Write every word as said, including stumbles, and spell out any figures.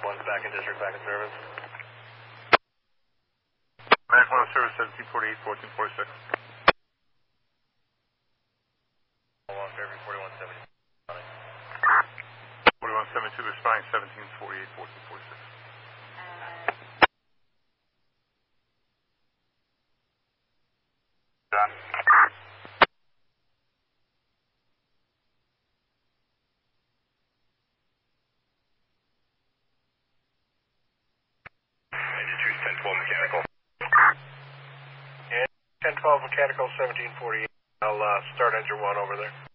one's back in district, back in service. Medic one on service, seventeen forty-eight, fourteen forty-six. Along Fairview, forty-one seventy. forty-one seventy-two, responding seventeen forty-eight, fourteen forty-six. Done. ninety-two, ten twelve mechanical. And ten twelve mechanical, seventeen forty-eight. I'll uh, start engine one over there.